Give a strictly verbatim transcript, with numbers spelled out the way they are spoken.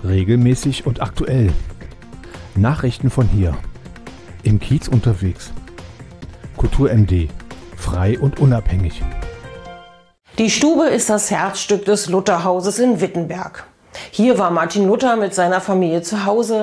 Regelmäßig und aktuell. Nachrichten von hier. Im Kiez unterwegs. Kultur M D. Frei und unabhängig. Die Stube ist das Herzstück des Lutherhauses in Wittenberg. Hier war Martin Luther mit seiner Familie zu Hause.